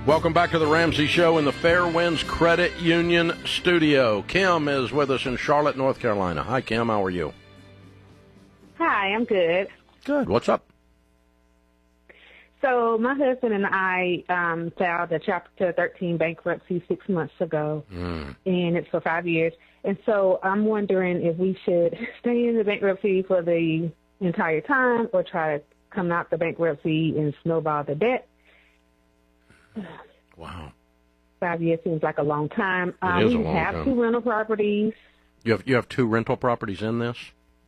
Welcome back to the Ramsey Show in the Fairwinds Credit Union studio. Kim is with us in Charlotte, North Carolina. Hi, Kim. How are you? Hi, I'm good. Good. What's up? So my husband and I filed a Chapter 13 bankruptcy 6 months ago, and it's for 5 years. And so I'm wondering if we should stay in the bankruptcy for the entire time or try to come out the bankruptcy and snowball the debt. Wow. 5 years seems like a long time. It is a long We have time. 2 rental properties. You have 2 rental properties in this?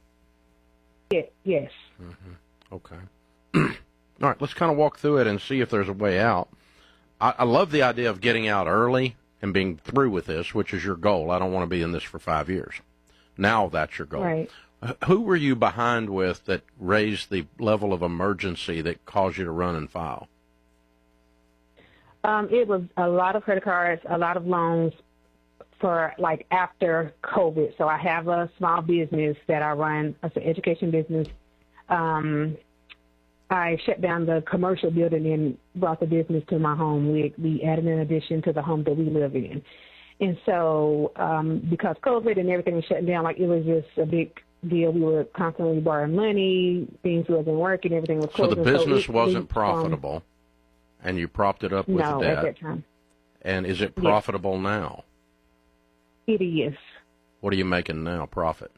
Yes. Okay. All right, let's kind of walk through it and see if there's a way out. I love the idea of getting out early and being through with this, which is your goal. I don't want to be in this for 5 years. Now that's your goal. Right. Who were you behind with that raised the level of emergency that caused you to run and file? It was a lot of credit cards, a lot of loans for like after COVID. So I have a small business that I run. It's an education business. I shut down the commercial building and brought the business to my home. We added an addition to the home that we live in. And so because COVID and everything was shutting down, like it was just a big deal. We were constantly borrowing money. Things wasn't working. Everything was So closing. the business wasn't profitable, and you propped it up with no, debt. at that time. And is it profitable now? It is. What are you making now, profit?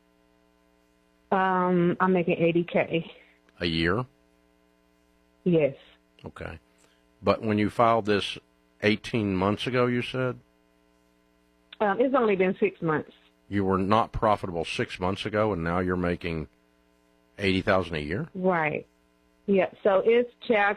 I'm making $80K. A year? Yes. Okay. But when you filed this 18 months ago, you said? It's only been 6 months. You were not profitable 6 months ago, and now you're making $80,000 a year? Right. Yeah. So it's child.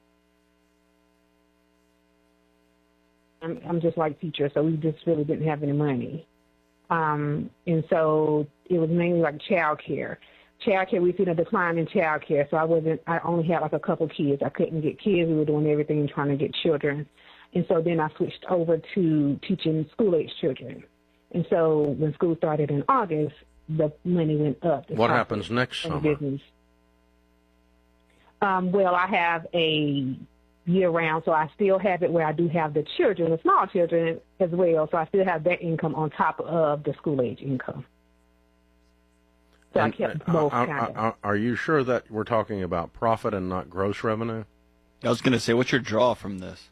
I'm just like teacher, so we just really didn't have any money. And so it was mainly like child care. Child care, we've seen a decline in child care. So I only had like a couple kids. I couldn't get kids. We were doing everything trying to get children. And so then I switched over to teaching school-age children. And so when school started in August, the money went up. What happens next summer? Business. Well, I have a year-round, so I still have it where I do have the children, the small children as well. So I still have that income on top of the school-age income. So I kept both kind of. Are you sure that we're talking about profit and not gross revenue? I was going to say, what's your draw from this?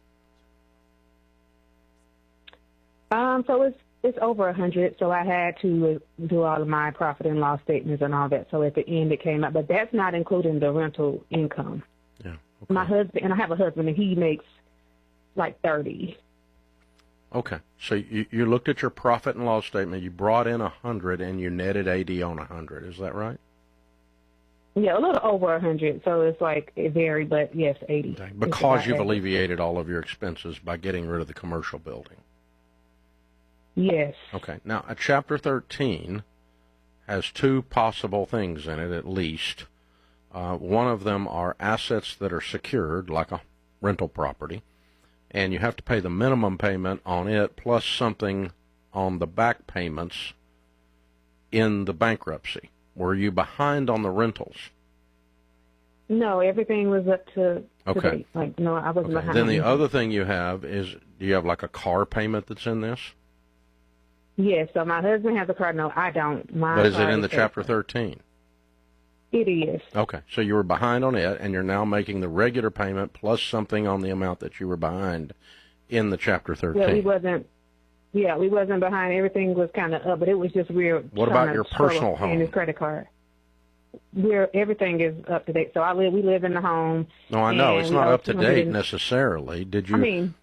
So it's over 100. So I had to do all of my profit and loss statements and all that. So at the end it came out, but that's not including the rental income. Yeah. Okay. My husband, and I have a husband, and he makes like 30. Okay. So you looked at your profit and loss statement. You brought in 100, and you netted 80 on 100. Is that right? Yeah, a little over 100. So it's like it varied, but yes, 80. Okay. Because you've alleviated all of your expenses by getting rid of the commercial building. Yes. Okay. Now, a Chapter 13 has 2 possible things in it, at least. One of them are assets that are secured, like a rental property, and you have to pay the minimum payment on it plus something on the back payments in the bankruptcy. Were you behind on the rentals? No, everything was up to Okay. date. Like, no, I wasn't behind. Then the other thing you have is, do you have like a car payment that's in this? Yes, so my husband has a car. No, I don't. But is it in the Chapter 13? It is. Okay, so you were behind on it, and you're now making the regular payment plus something on the amount that you were behind in the Chapter 13. Yeah, we wasn't behind. Everything was kind of up, but it was just weird. What about your personal home? And his credit card. Everything is up to date. So we live in the home. No, I know it's not up to date necessarily. Did you?